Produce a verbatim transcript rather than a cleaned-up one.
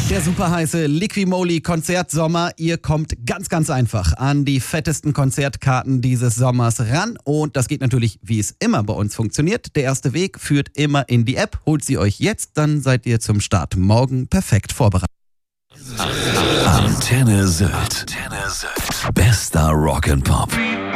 Der super heiße Liqui-Moly Konzertsommer. Ihr kommt ganz, ganz einfach an die fettesten Konzertkarten dieses Sommers ran. Und das geht natürlich, wie es immer bei uns funktioniert. Der erste Weg führt immer in die App. Holt sie euch jetzt, dann seid ihr zum Start morgen perfekt vorbereitet. Antenne Sylt. Antenne Sylt. Bester Rock'n'Pop.